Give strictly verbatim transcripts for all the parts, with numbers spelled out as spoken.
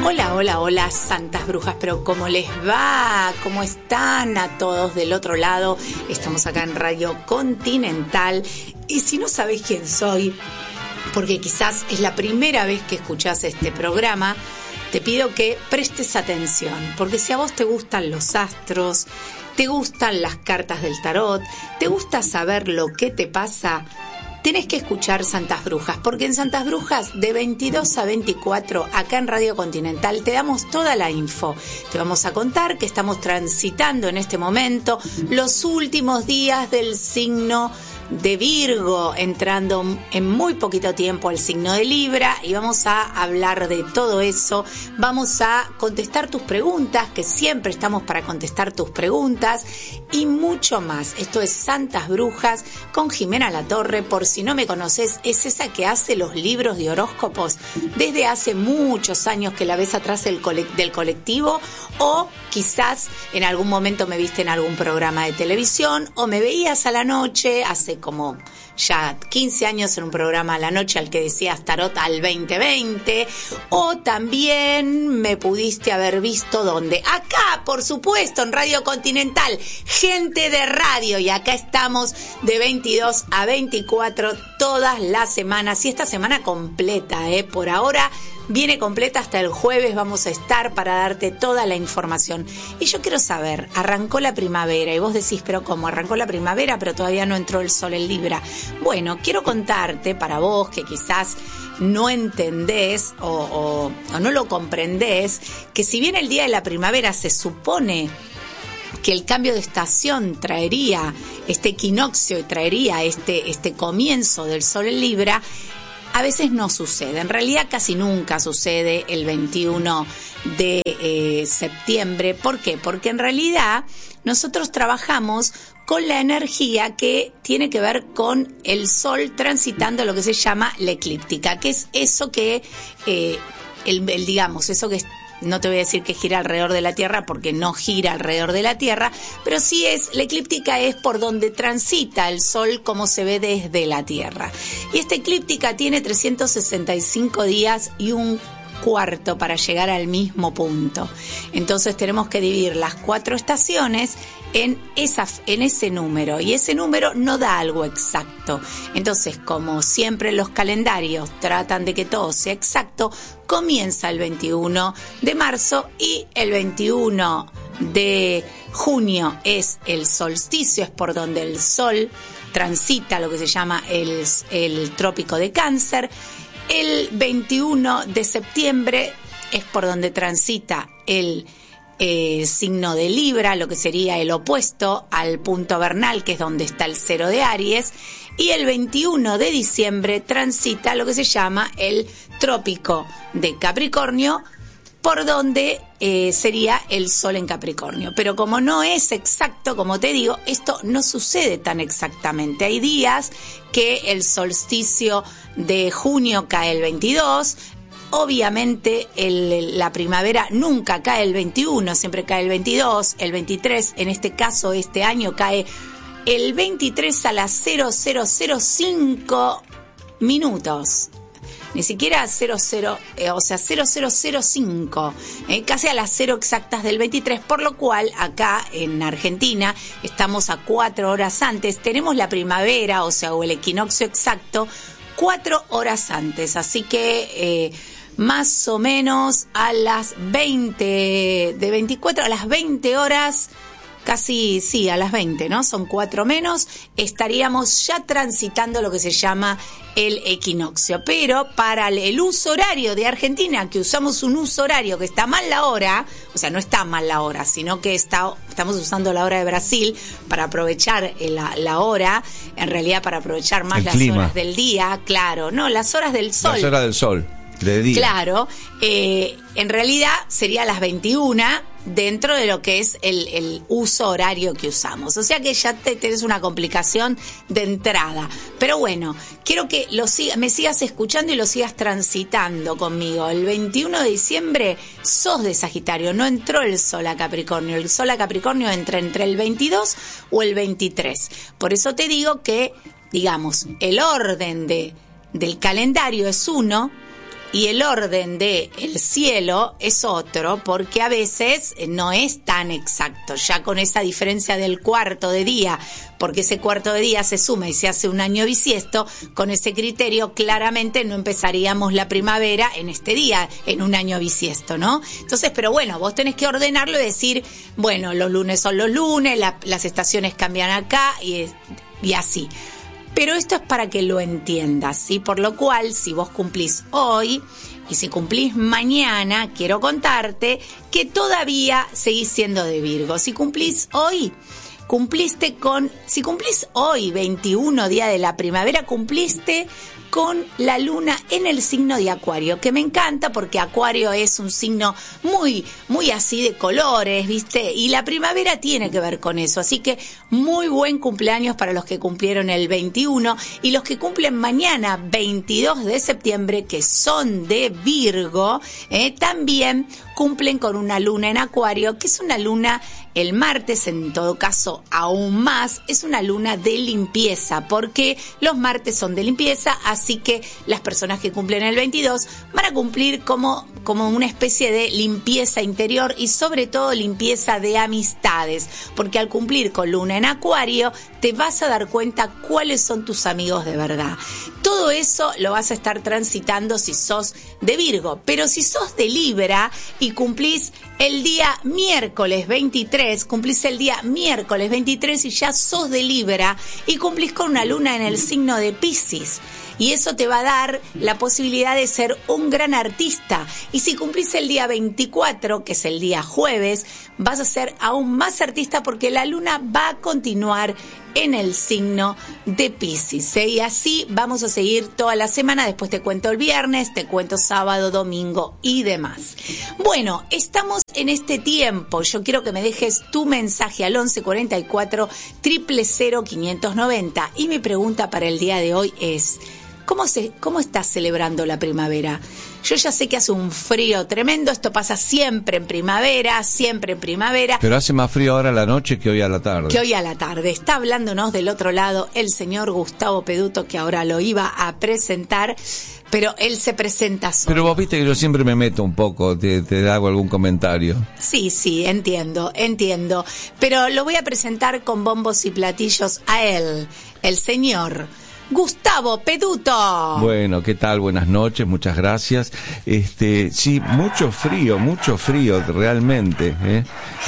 Hola, hola, hola, santas brujas, pero ¿cómo les va? ¿Cómo están a todos del otro lado? Estamos acá en Radio Continental y si no sabés quién soy, porque quizás es la primera vez que escuchás este programa, te pido que prestes atención, porque si a vos te gustan los astros, te gustan las cartas del tarot, te gusta saber lo que te pasa, tenés que escuchar Santas Brujas, porque en Santas Brujas de veintidós a veinticuatro, acá en Radio Continental, te damos toda la info. Te vamos a contar que estamos transitando en este momento los últimos días del signo de Virgo, entrando en muy poquito tiempo al signo de Libra, y vamos a hablar de todo eso. Vamos a contestar tus preguntas, que siempre estamos para contestar tus preguntas, y mucho más. Esto es Santas Brujas con Jimena Latorre. Por si no me conoces, es esa que hace los libros de horóscopos desde hace muchos años, que la ves atrás del, cole- del colectivo, o quizás en algún momento me viste en algún programa de televisión, o me veías a la noche hace como ya quince años en un programa a la noche al que decías Tarot al veinte veinte, o también me pudiste haber visto ¿dónde? Acá, por supuesto, en Radio Continental, gente de radio, y acá estamos de veintidós a veinticuatro todas las semanas, y esta semana completa, eh, por ahora viene completa hasta el jueves, vamos a estar para darte toda la información. Y yo quiero saber, arrancó la primavera, y vos decís, pero ¿cómo? Arrancó la primavera, pero todavía no entró el sol en Libra. Bueno, quiero contarte, para vos que quizás no entendés o, o, o no lo comprendés, que si bien el día de la primavera se supone que el cambio de estación traería este equinoccio y traería este, este comienzo del sol en Libra, a veces no sucede. En realidad casi nunca sucede el veintiuno de eh, septiembre. ¿Por qué? Porque en realidad nosotros trabajamos con la energía que tiene que ver con el sol transitando lo que se llama la eclíptica, que es eso que, eh, el, el digamos, eso que es, no te voy a decir que gira alrededor de la Tierra, porque no gira alrededor de la Tierra, pero sí es, la eclíptica es por donde transita el Sol como se ve desde la Tierra. Y esta eclíptica tiene trescientos sesenta y cinco días y un cuarto para llegar al mismo punto. Entonces tenemos que dividir las cuatro estaciones en esa, en ese número, y ese número no da algo exacto. Entonces, como siempre los calendarios tratan de que todo sea exacto, comienza el veintiuno de marzo y el veintiuno de junio es el solsticio, es por donde el sol transita lo que se llama el, el trópico de Cáncer. El veintiuno de septiembre es por donde transita el eh, signo de Libra, lo que sería el opuesto al punto vernal, que es donde está el cero de Aries. Y el veintiuno de diciembre transita lo que se llama el trópico de Capricornio, por donde eh, sería el sol en Capricornio. Pero como no es exacto, como te digo, esto no sucede tan exactamente. Hay días que el solsticio de junio cae el veintidós, obviamente el, la primavera nunca cae el veintiuno, siempre cae el veintidós, el veintitrés, en este caso este año cae el veintitrés a las cero cero cero cinco minutos. Ni siquiera cero cero, eh, o sea, cero cero cero cinco, eh, casi a las cero exactas del veintitrés, por lo cual acá en Argentina estamos a cuatro horas antes, tenemos la primavera, o sea, o el equinoccio exacto, cuatro horas antes, así que eh, más o menos a las veinte, de veinticuatro a las veinte horas, casi, sí, a las veinte, ¿no? Son cuatro menos, estaríamos ya transitando lo que se llama el equinoccio. Pero para el uso horario de Argentina, que usamos un uso horario que está mal la hora, o sea, no está mal la hora, sino que está, estamos usando la hora de Brasil para aprovechar la, la hora, en realidad para aprovechar más el las clima. Horas del día, claro, no, las horas del sol. Las horas del sol, de día. Claro, eh, en realidad sería a las veintiuna dentro de lo que es el, el uso horario que usamos. O sea que ya te tenés una complicación de entrada. Pero bueno, quiero que lo siga, me sigas escuchando y lo sigas transitando conmigo. El veintiuno de diciembre sos de Sagitario, no entró el sol a Capricornio. El sol a Capricornio entra entre el veintidós o el veintitrés. Por eso te digo que, digamos, el orden de, del calendario es uno, y el orden de el cielo es otro, porque a veces no es tan exacto, ya con esa diferencia del cuarto de día, porque ese cuarto de día se suma y se hace un año bisiesto, con ese criterio claramente no empezaríamos la primavera en este día, en un año bisiesto, ¿no? Entonces, pero bueno, vos tenés que ordenarlo y decir, bueno, los lunes son los lunes, la, las estaciones cambian acá y, y así. Pero esto es para que lo entiendas, ¿sí? Por lo cual, si vos cumplís hoy y si cumplís mañana, quiero contarte que todavía seguís siendo de Virgo. Si cumplís hoy, cumpliste con... Si cumplís hoy, veintiuno, día de la primavera, cumpliste con la luna en el signo de Acuario, que me encanta porque Acuario es un signo muy, muy así de colores, ¿viste? Y la primavera tiene que ver con eso, así que muy buen cumpleaños para los que cumplieron el veintiuno y los que cumplen mañana, veintidós de septiembre, que son de Virgo, eh, también cumplen con una luna en Acuario, que es una luna el martes, en todo caso aún más, es una luna de limpieza, porque los martes son de limpieza, así que las personas que cumplen el veintidós van a cumplir como, como una especie de limpieza interior y sobre todo limpieza de amistades, porque al cumplir con luna en Acuario te vas a dar cuenta cuáles son tus amigos de verdad. Todo eso lo vas a estar transitando si sos de Virgo, pero si sos de Libra y cumplís el día miércoles veintitrés, cumplís el día miércoles veintitrés y ya sos de Libra y cumplís con una luna en el signo de Piscis. Y eso te va a dar la posibilidad de ser un gran artista. Y si cumplís el día veinticuatro, que es el día jueves, vas a ser aún más artista porque la luna va a continuar en el signo de Piscis, ¿eh? Y así vamos a seguir toda la semana. Después te cuento el viernes, te cuento sábado, domingo y demás. Bueno, estamos en este tiempo. Yo quiero que me dejes tu mensaje al once cuarenta y cuatro, cero cero cero, quinientos noventa. Y mi pregunta para el día de hoy es... ¿Cómo, se, ¿Cómo estás celebrando la primavera? Yo ya sé que hace un frío tremendo, esto pasa siempre en primavera, siempre en primavera. Pero hace más frío ahora a la noche que hoy a la tarde. Que hoy a la tarde. Está hablándonos del otro lado el señor Gustavo Peduto, que ahora lo iba a presentar, pero él se presenta solo. Pero vos viste que yo siempre me meto un poco, te, te hago algún comentario. Sí, sí, entiendo, entiendo. Pero lo voy a presentar con bombos y platillos a él, el señor Gustavo Peduto. Bueno, ¿qué tal? Buenas noches, muchas gracias. Este, sí, mucho frío, mucho frío realmente, ¿eh?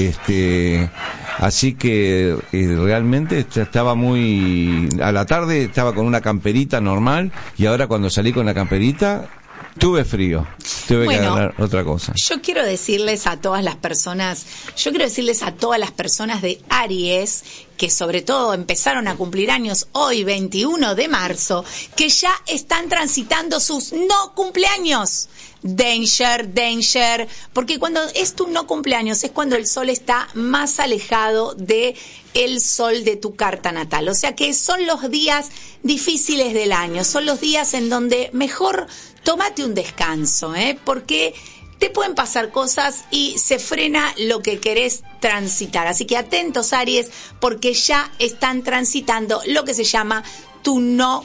Este, así que eh, realmente estaba muy... A la tarde estaba con una camperita normal y ahora cuando salí con la camperita... Tuve frío, tuve bueno, que agarrar otra cosa. Yo quiero decirles a todas las personas, yo quiero decirles a todas las personas de Aries, que sobre todo empezaron a cumplir años hoy, veintiuno de marzo, que ya están transitando sus no cumpleaños. Danger, danger, porque cuando es tu no cumpleaños es cuando el sol está más alejado de el sol de tu carta natal. O sea que son los días difíciles del año, son los días en donde mejor tómate un descanso, ¿eh? Porque te pueden pasar cosas y se frena lo que querés transitar. Así que atentos, Aries, porque ya están transitando lo que se llama tu no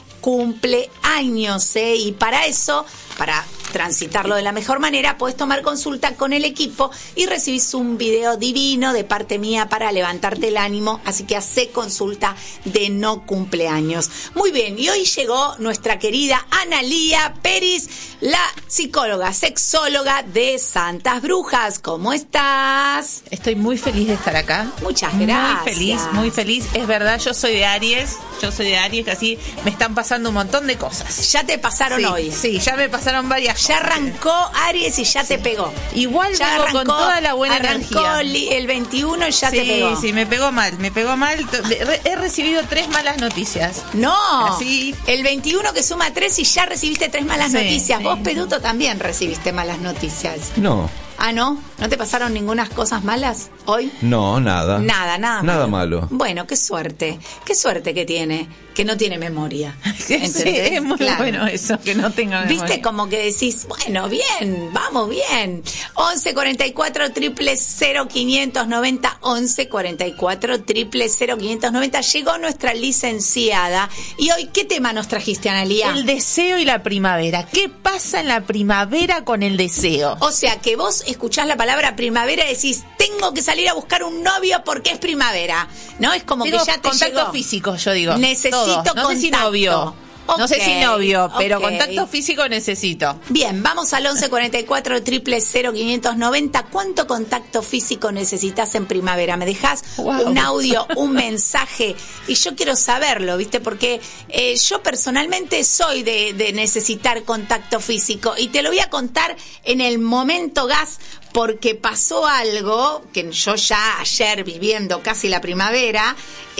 cumpleaños, ¿eh? Y para eso, para transitarlo de la mejor manera, podés tomar consulta con el equipo y recibís un video divino de parte mía para levantarte el ánimo, así que hacé consulta de no cumpleaños. Muy bien, y hoy llegó nuestra querida Analía Peris, la psicóloga, sexóloga de Santas Brujas. ¿Cómo estás? Estoy muy feliz de estar acá. Muchas gracias. Muy feliz, muy feliz. Es verdad, yo soy de Aries, yo soy de Aries, así me están pasando un montón de cosas. Ya te pasaron sí, hoy. Sí, ya me pasaron varias cosas. Ya arrancó Aries y ya sí. te pegó. Igual ya arrancó, con toda la buena arrancó energía. El veintiuno y ya sí, te pegó. Sí, sí, me pegó mal, me pegó mal. He recibido tres malas noticias. No, así. El veintiuno que suma tres y ya recibiste tres malas sí, noticias. Sí. Vos, Peduto, también recibiste malas noticias. No. Ah, ¿no? ¿No te pasaron ninguna cosas malas hoy? No, nada. Nada, nada malo. Nada malo. Bueno, qué suerte. Qué suerte que tiene. que no tiene memoria. Sí, es muy claro. bueno eso, que no tenga memoria. Viste, como que decís, bueno, bien, vamos bien. once cuarenta y cuatro, triple cero, quinientos noventa, once cuarenta y cuatro, triple cero, quinientos noventa. Llegó nuestra licenciada. Y hoy, ¿qué tema nos trajiste, Analía? El deseo y la primavera. ¿Qué pasa en la primavera con el deseo? O sea, que vos escuchás la palabra primavera y decís, tengo que salir a buscar un novio porque es primavera. ¿No? Es como Tengo que ya te contacto llegó. físico, yo digo. Necesito Todo. No contacto. sé si novio. Okay, no sé si novio, pero okay. contacto físico necesito. Bien, vamos al once cuarenta y cuatro, triple cero, quinientos noventa. ¿Cuánto contacto físico necesitas en primavera? ¿Me dejás Wow. un audio, un mensaje? Y yo quiero saberlo, ¿viste? Porque eh, yo personalmente soy de, de necesitar contacto físico. Y te lo voy a contar en el momento gas, porque pasó algo que yo ya ayer, viviendo casi la primavera,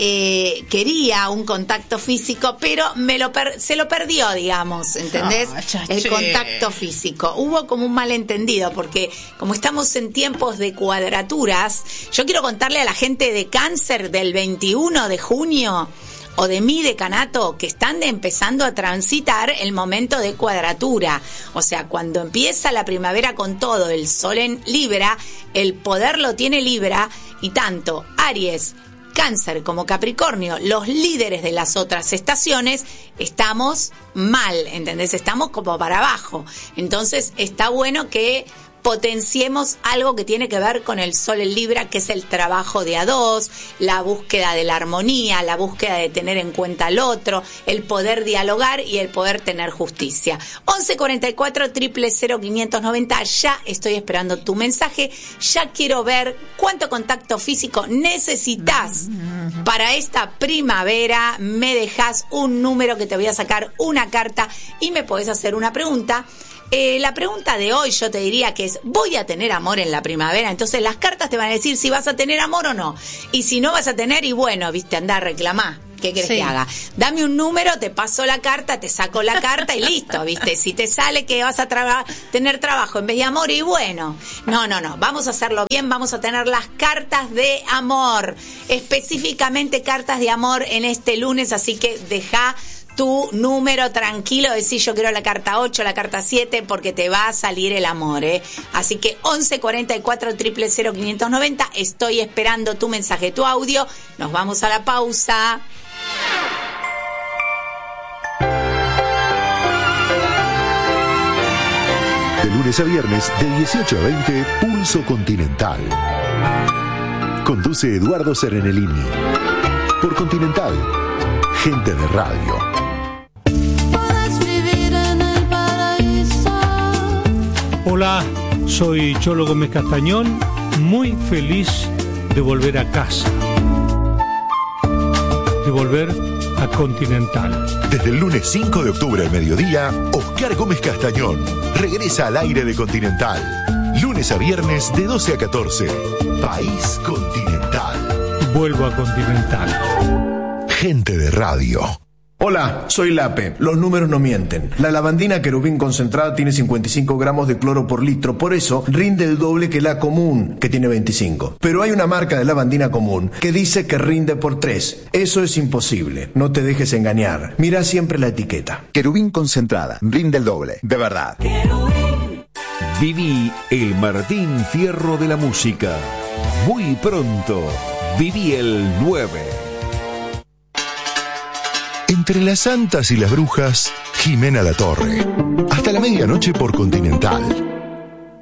eh, quería un contacto físico, pero me lo per- se lo perdió, digamos, ¿entendés? Ah, chaché. El contacto físico. Hubo como un malentendido, porque como estamos en tiempos de cuadraturas, yo quiero contarle a la gente de Cáncer del veintiuno de junio, o de mi decanato, que están de empezando a transitar el momento de cuadratura. O sea, cuando empieza la primavera con todo, el sol en Libra, el poder lo tiene Libra, y tanto Aries, Cáncer como Capricornio, los líderes de las otras estaciones, estamos mal, ¿entendés? Estamos como para abajo. Entonces está bueno que potenciemos algo que tiene que ver con el sol en Libra, que es el trabajo de a dos, la búsqueda de la armonía, la búsqueda de tener en cuenta al otro, el poder dialogar y el poder tener justicia. once cuarenta y cuatro, triple cero, quinientos noventa, ya estoy esperando tu mensaje, ya quiero ver cuánto contacto físico necesitas para esta primavera. Me dejas un número que te voy a sacar una carta y me podés hacer una pregunta. Eh, la pregunta de hoy yo te diría que es, ¿voy a tener amor en la primavera? Entonces las cartas te van a decir si vas a tener amor o no. Y si no vas a tener, y bueno, viste, anda a reclamar. ¿Qué querés Sí. que haga? Dame un número, te paso la carta, te saco la carta y listo, ¿viste? Si te sale que vas a traba- tener trabajo en vez de amor, y bueno. No, no, no. Vamos a hacerlo bien, vamos a tener las cartas de amor. Específicamente cartas de amor en este lunes, así que deja tu número tranquilo, decir yo quiero la carta ocho, la carta siete, porque te va a salir el amor, ¿eh? Así que once cuarenta y cuatro, triple cero, quinientos noventa, estoy esperando tu mensaje, tu audio. Nos vamos a la pausa. De lunes a viernes, de dieciocho a veinte, Pulso Continental. Conduce Eduardo Serenellini. Por Continental, gente de radio. Hola, soy Cholo Gómez Castañón, muy feliz de volver a casa, de volver a Continental. Desde el lunes cinco de octubre al mediodía, Oscar Gómez Castañón regresa al aire de Continental. Lunes a viernes de doce a catorce. País Continental. Vuelvo a Continental. Gente de radio. Hola, soy Lape. Los números no mienten. La lavandina querubín concentrada tiene cincuenta y cinco gramos de cloro por litro, por eso rinde el doble que la común, que tiene veinticinco. Pero hay una marca de lavandina común que dice que rinde por tres. Eso es imposible. No te dejes engañar. Mira siempre la etiqueta. Querubín concentrada, rinde el doble, de verdad. Viví el Martín Fierro de la música. Muy pronto, viví el nueve. Entre las santas y las brujas, Jimena La Torre. Hasta la medianoche por Continental.